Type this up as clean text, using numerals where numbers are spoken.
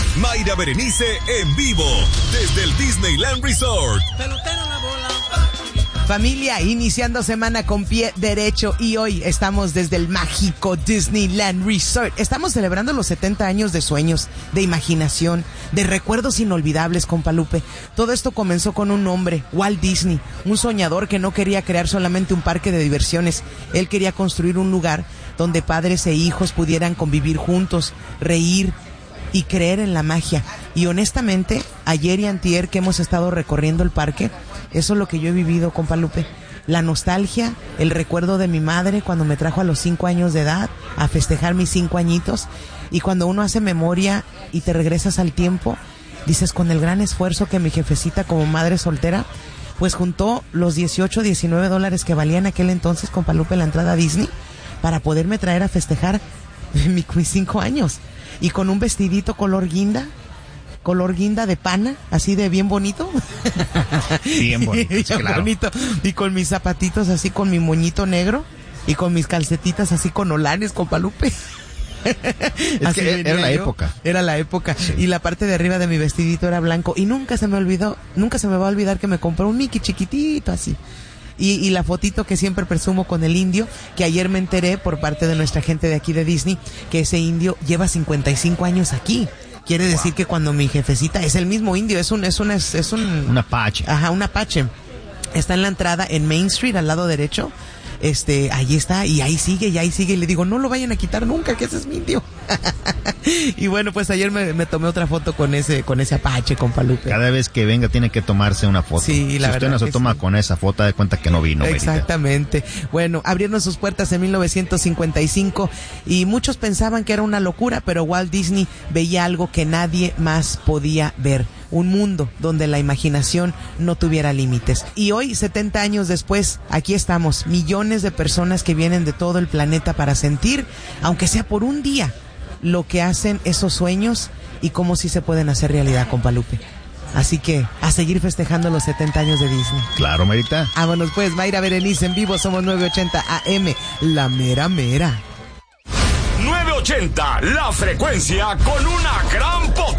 Mayra Berenice en vivo desde el Disneyland Resort. Pelotero la bola. Familia, iniciando semana con pie derecho y hoy estamos desde el mágico Disneyland Resort. Estamos celebrando los 70 años de sueños, de imaginación, de recuerdos inolvidables, compa Lupe. Todo esto comenzó con un hombre, Walt Disney, un soñador que no quería crear solamente un parque de diversiones. Él quería construir un lugar donde padres e hijos pudieran convivir juntos, reír y creer en la magia. Y honestamente, ayer y antier que hemos estado recorriendo el parque, eso es lo que yo he vivido, compa Lupe. La nostalgia, el recuerdo de mi madre cuando me trajo a los 5 años de edad a festejar mis 5 añitos. Y cuando uno hace memoria y te regresas al tiempo, dices, con el gran esfuerzo que mi jefecita como madre soltera, pues juntó los $18-19 que valía en aquel entonces, compa Lupe, la entrada a Disney, para poderme traer a festejar mis 5 años. Y con un vestidito color guinda de pana, así de bien bonito. Bien bonito, bien claro. bonito. Y con mis zapatitos así con mi moñito negro y con mis calcetitas así con olanes, compa Lupe. Es que era la época. Era la época. Sí. Y la parte de arriba de mi vestidito era blanco. Y nunca se me va a olvidar que me compré un Mickey chiquitito así. Y la fotito que siempre presumo con el indio, que ayer me enteré por parte de nuestra gente de aquí de Disney, que ese indio lleva 55 años aquí. Quiere decir que cuando mi jefecita es el mismo indio, es un Apache. Ajá, un Apache. Está en la entrada en Main Street, al lado derecho. Ahí está, y ahí sigue, y le digo, no lo vayan a quitar nunca, que ese es mi indio. Y bueno, pues ayer me tomé otra foto con ese Apache, compa Lupe. Cada vez que venga tiene que tomarse una foto. Sí, la verdad. Si usted no se toma con esa foto, de cuenta que no vino. Exactamente. Merita. Bueno, abrieron sus puertas en 1955 y muchos pensaban que era una locura, pero Walt Disney veía algo que nadie más podía ver. Un mundo donde la imaginación no tuviera límites. Y hoy, 70 años después, aquí estamos, millones de personas que vienen de todo el planeta para sentir, aunque sea por un día, lo que hacen esos sueños y cómo sí se pueden hacer realidad, compa Lupe. Así que, a seguir festejando los 70 años de Disney. Claro, Marita. Vámonos pues, Mayra Berenice en vivo, somos 980 AM, la mera mera. 980, la frecuencia con una gran potencia.